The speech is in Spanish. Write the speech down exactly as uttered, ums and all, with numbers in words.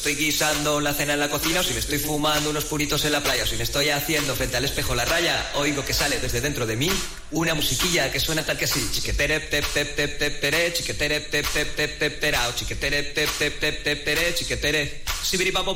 estoy guisando la cena en la cocina, o si me estoy fumando unos puritos en la playa, o si me estoy haciendo frente al espejo la raya, oigo que sale desde dentro de mí una musiquilla que suena tal que así: chiquetere tep tep tep tep tere, chiquetere tep tep tep tep terao, chiquetere tep tep tep tep tere, chiquetere sibiripapo